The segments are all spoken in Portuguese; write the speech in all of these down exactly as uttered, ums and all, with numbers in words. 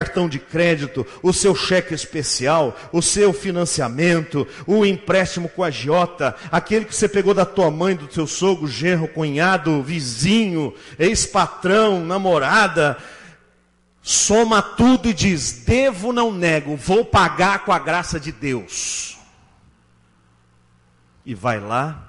cartão de crédito, o seu cheque especial, o seu financiamento, o empréstimo com a agiota, aquele que você pegou da tua mãe, do teu sogro, genro, cunhado, vizinho, ex-patrão, namorada, soma tudo e diz: devo, não nego, vou pagar com a graça de Deus. E vai lá,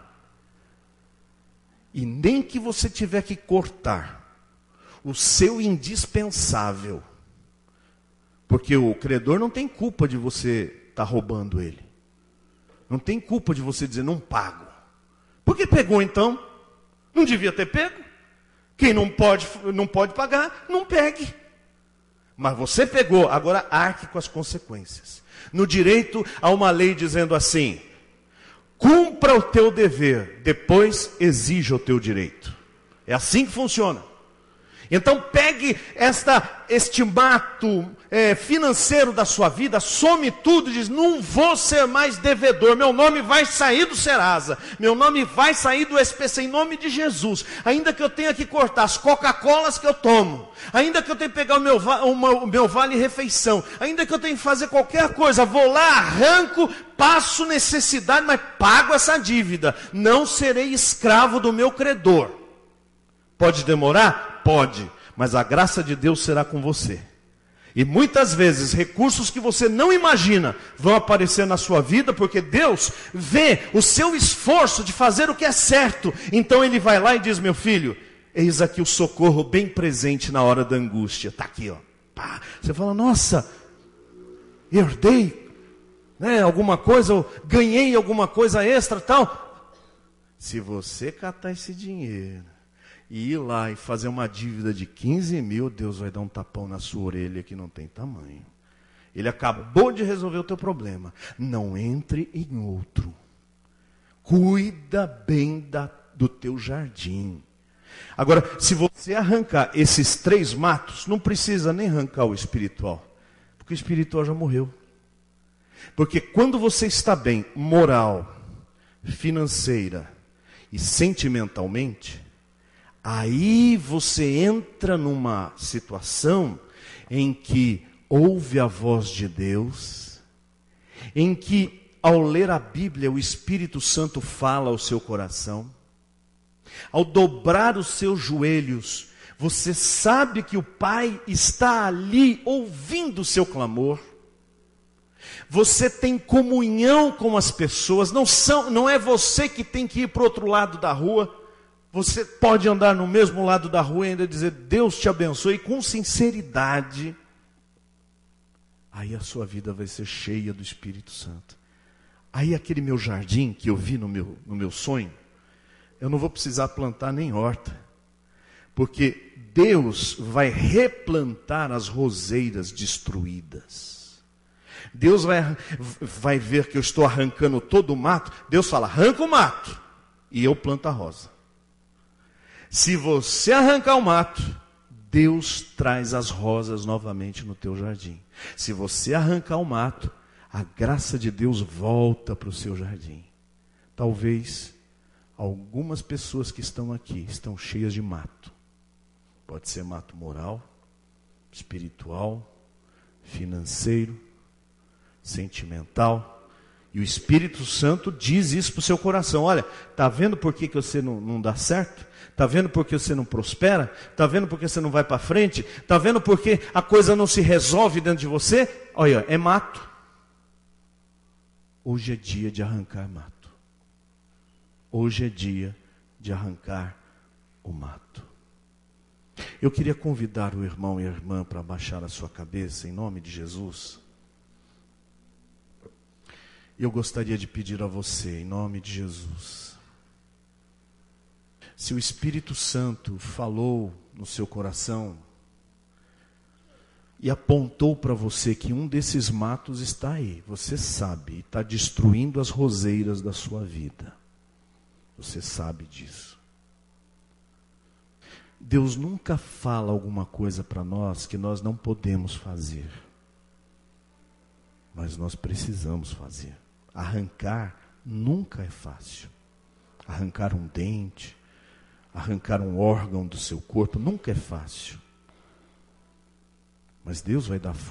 e nem que você tiver que cortar o seu indispensável, porque o credor não tem culpa de você estar roubando ele, não tem culpa de você dizer não pago. Por que pegou então? Não devia ter pego. Quem não pode, não pode pagar, não pegue. Mas você pegou, agora arque com as consequências. No direito há uma lei dizendo assim: cumpra o teu dever, depois exija o teu direito. É assim que funciona. Então pegue esta, este mato é, financeiro da sua vida, some tudo e diz: não vou ser mais devedor, meu nome vai sair do Serasa, meu nome vai sair do S P C, em nome de Jesus. Ainda que eu tenha que cortar as Coca-Colas que eu tomo, ainda que eu tenha que pegar o meu, o meu vale-refeição, ainda que eu tenha que fazer qualquer coisa, vou lá, arranco, passo necessidade, mas pago essa dívida. Não serei escravo do meu credor. Pode demorar? Pode, mas a graça de Deus será com você. E muitas vezes recursos que você não imagina vão aparecer na sua vida, porque Deus vê o seu esforço de fazer o que é certo. Então Ele vai lá e diz: meu filho, eis aqui o socorro bem presente na hora da angústia. Está aqui, ó. Pá. Você fala: nossa, herdei, né, alguma coisa, eu ganhei alguma coisa extra e tal. Se você catar esse dinheiro e ir lá e fazer uma dívida de quinze mil, Deus vai dar um tapão na sua orelha que não tem tamanho. Ele acabou de resolver o teu problema. Não entre em outro. Cuida bem da, do teu jardim. Agora, se você arrancar esses três matos, não precisa nem arrancar o espiritual, porque o espiritual já morreu. Porque quando você está bem moral, financeira e sentimentalmente, aí você entra numa situação em que ouve a voz de Deus, em que ao ler a Bíblia o Espírito Santo fala ao seu coração. Ao dobrar os seus joelhos, você sabe que o Pai está ali ouvindo o seu clamor. Você tem comunhão com as pessoas, não, são, não é você que tem que ir para o outro lado da rua. Você pode andar no mesmo lado da rua e ainda dizer: Deus te abençoe, com sinceridade. Aí a sua vida vai ser cheia do Espírito Santo. Aí aquele meu jardim que eu vi no meu, no meu sonho, eu não vou precisar plantar nem horta, porque Deus vai replantar as roseiras destruídas. Deus vai, vai ver que eu estou arrancando todo o mato. Deus fala: arranca o mato, e eu planto a rosa. Se você arrancar o mato, Deus traz as rosas novamente no teu jardim. Se você arrancar o mato, a graça de Deus volta para o seu jardim. Talvez algumas pessoas que estão aqui estão cheias de mato. Pode ser mato moral, espiritual, financeiro, sentimental. E o Espírito Santo diz isso para o seu coração: olha, está vendo por que, que você não, não dá certo? Está vendo por que você não prospera? Está vendo por que você não vai para frente? Está vendo por que a coisa não se resolve dentro de você? Olha, é mato. Hoje é dia de arrancar mato. Hoje é dia de arrancar o mato. Eu queria convidar o irmão e a irmã para baixar a sua cabeça, em nome de Jesus. Eu gostaria de pedir a você, em nome de Jesus, se o Espírito Santo falou no seu coração e apontou para você que um desses matos está aí, você sabe, está destruindo as roseiras da sua vida. Você sabe disso. Deus nunca fala alguma coisa para nós que nós não podemos fazer. Mas nós precisamos fazer. Arrancar nunca é fácil. Arrancar um dente, arrancar um órgão do seu corpo, nunca é fácil. Mas Deus vai dar força.